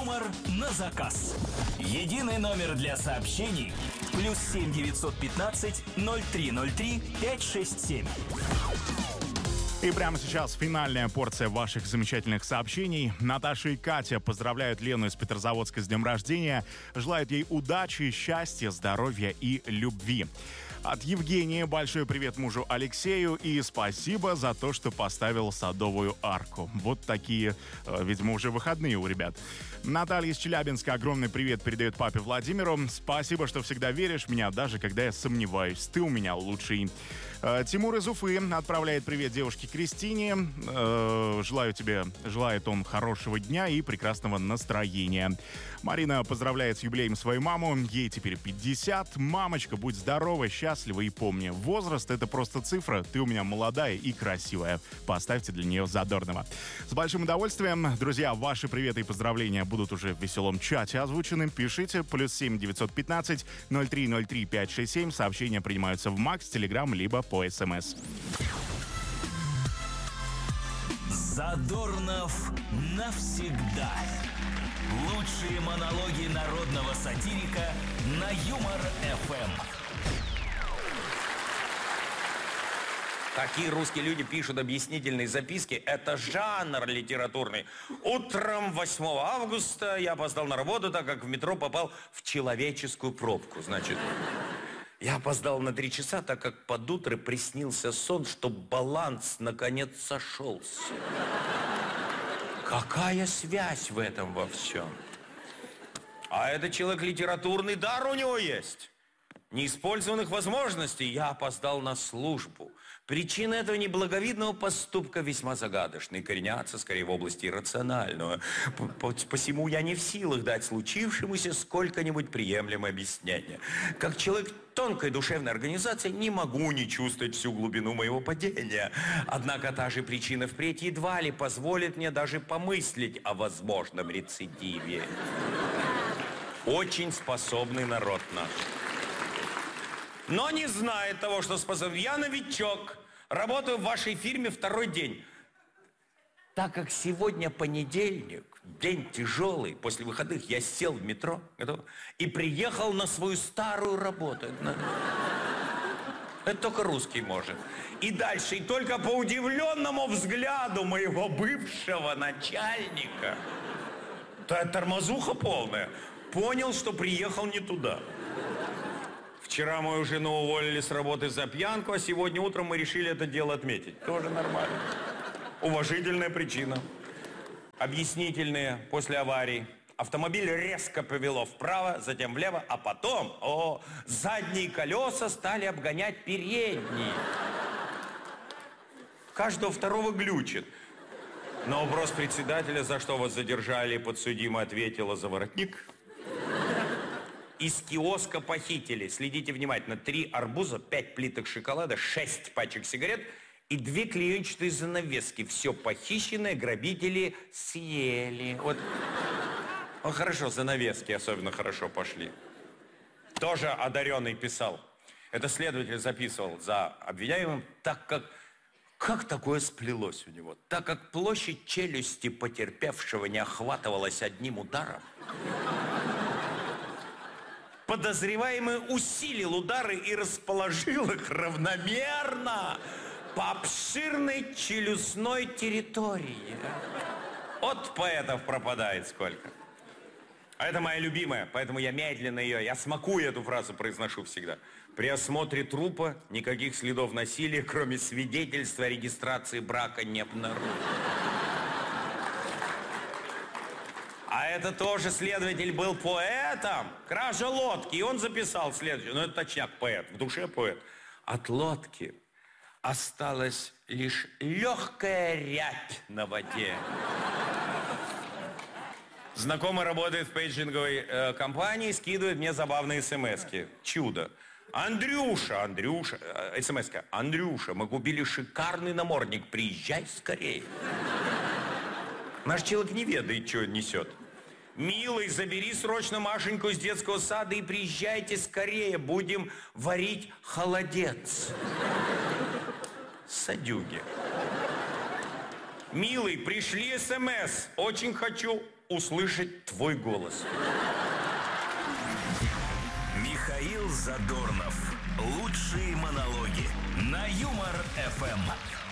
Юмор на заказ. Единый номер для сообщений. +7 915 0303 567. И прямо сейчас финальная порция ваших замечательных сообщений. Наташа и Катя поздравляют Лену из Петрозаводска с днем рождения. Желают ей удачи, счастья, здоровья и любви. От Евгении большой привет мужу Алексею и спасибо за то, что поставил садовую арку. Вот такие, видимо, уже выходные у ребят. Наталья из Челябинска огромный привет передает папе Владимиру. Спасибо, что всегда веришь в меня, даже когда я сомневаюсь. Ты у меня лучший. Тимур из Уфы отправляет привет девушке Кристине. Желает он хорошего дня и прекрасного настроения. Марина поздравляет с юбилеем свою маму. Ей теперь 50. Мамочка, будь здорова, счастлива и помни. Возраст — это просто цифра. Ты у меня молодая и красивая. Поставьте для нее задорного. С большим удовольствием. Друзья, ваши приветы и поздравления будут уже в веселом чате озвучены. Пишите. +7 915 0303 567. Сообщения принимаются в Макс, Телеграм, либо по СМС. Задорнов навсегда. Лучшие монологи народного сатирика на Юмор-ФМ. Такие русские люди пишут объяснительные записки. Это жанр литературный. Утром 8 августа я опоздал на работу, так как в метро попал в человеческую пробку. Значит, я опоздал на 3 часа, так как под утро приснился сон, что баланс наконец сошелся. Какая связь в этом во всем? А этот человек литературный дар у него есть. Неиспользованных возможностей. Я опоздал на службу. Причины этого неблаговидного поступка весьма загадочны и коренятся скорее в области иррационального. Посему я не в силах дать случившемуся сколько-нибудь приемлемое объяснение. Как человек тонкой душевной организации не могу не чувствовать всю глубину моего падения. Однако та же причина впредь едва ли позволит мне даже помыслить о возможном рецидиве. Очень способный народ наш. Но не знает того, что способен. Я новичок, работаю в вашей фирме 2-й день. Так как сегодня понедельник, день тяжелый, после выходных я сел в метро и приехал на свою старую работу. Это только русский может. И дальше, и только по удивленному взгляду моего бывшего начальника, тормозуха полная, понял, что приехал не туда. Вчера мою жену уволили с работы за пьянку, а сегодня утром мы решили это дело отметить. Тоже нормально. Уважительная причина. Объяснительные после аварии. Автомобиль резко повело вправо, затем влево, а потом, задние колеса стали обгонять передние. Каждого второго глючит. На вопрос председателя, за что вас задержали, подсудимый ответила: за воротник. Из киоска похитили, следите внимательно, 3 арбуза, 5 плиток шоколада, 6 пачек сигарет и 2 клеенчатые занавески. Все похищенное грабители съели. Вот хорошо, занавески особенно хорошо пошли. Тоже одаренный писал. Это следователь записывал за обвиняемым, так как... Как такое сплелось у него? Так как площадь челюсти потерпевшего не охватывалась одним ударом, подозреваемый усилил удары и расположил их равномерно по обширной челюстной территории. От поэтов пропадает сколько. А это моя любимая, поэтому я медленно я смакую эту фразу, произношу всегда. При осмотре трупа никаких следов насилия, кроме свидетельства о регистрации брака, не обнаружено. А это тоже следователь был поэтом. Кража лодки. И он записал следующее. Ну, это точняк, поэт. В душе поэт. От лодки осталась лишь легкая рябь на воде. Знакомый работает в пейджинговой компании, скидывает мне забавные смски. Чудо. Андрюша, смска. Андрюша, мы купили шикарный намордник. Приезжай скорее. Наш человек не ведает, что несет. Милый, забери срочно Машеньку из детского сада и приезжайте скорее. Будем варить холодец. Садюги. Милый, пришли СМС. Очень хочу услышать твой голос. Михаил Задорнов. Лучшие монологи на Юмор ФМ.